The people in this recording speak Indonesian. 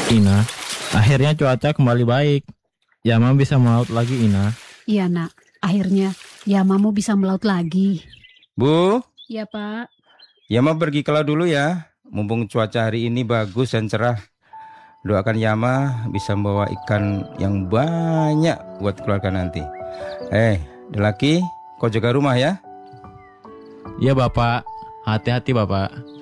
Ina, akhirnya cuaca kembali baik. Yama bisa melaut lagi, Ina. Iya nak, akhirnya Yamamu bisa melaut lagi. Bu, Iya Pak. Yama pergi ke laut dulu ya. Mumpung cuaca hari ini bagus dan cerah. Doakan Yama bisa membawa ikan yang banyak buat keluarga nanti. Delaki, kau jaga rumah ya. Iya Bapak, hati-hati Bapak.